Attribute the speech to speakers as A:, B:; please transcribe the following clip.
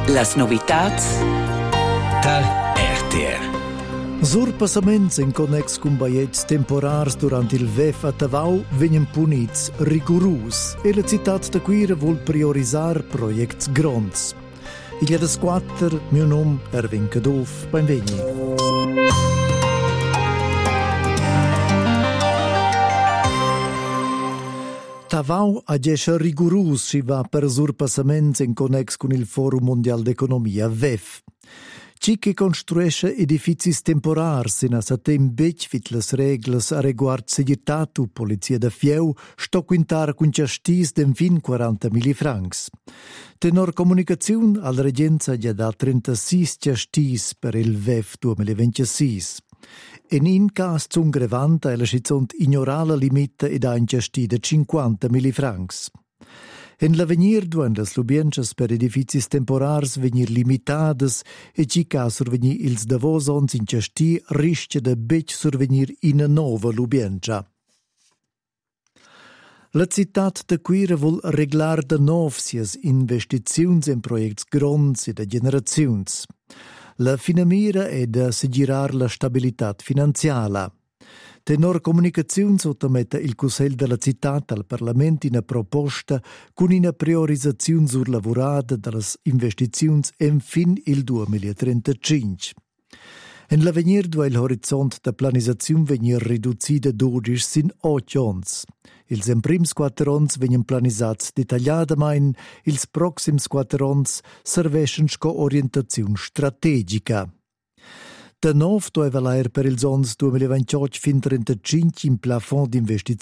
A: Las novitats
B: da RTR.
C: Surpassaments in connex cun baiets temporars durant il VEF a Tavau vegnan punits rigurus e la città da Quira vuol priorisar projects gronds. Il das quattr, mio nom Erwin Caduf, benvegni. Tavau agesce rigurus si va per surpassaments in connex con il Forum Mondial d'Economia VEF. Ci che construisce edificis temporars in a satem bec vit las reglas a reguard seguitat u polizia da fieu sto quintar cun ciastis den fin 40.000 francs. Tenor comunicaziun al regenza già da 36 ciastis per il VEF 2026. In cas zum grevanta e la schizont ignorala limita ed ha in ciasti da 50.000 francs. En l'avenir duan las lubienchas per edificis temporars venir limitadas e ci ca survenir ils davosons in ciasti risce da bec survenir ina nova lubiencha. La città da Quira vuol reglar da nov sias investiziuns in projects gronds e da generaziuns. La finamira è da segirar la stabilitat finanziala. Tenor comunicaziun sottometta il Cussel della città al Parlament in a proposta con una priorizzazione sur lavorada dallas investiziuns en fin il 2035. En l'avenir dua il horizont da planizaziun venir riducida 12 sin 8 ons. Ils emprims 4 ons venien planisats dettagliadamain, ils proxims 4 ons serveschen sco orientaziun strategica. Da nov doveva l'aer per ils ons 2028 fin 35 in plafond d'investizione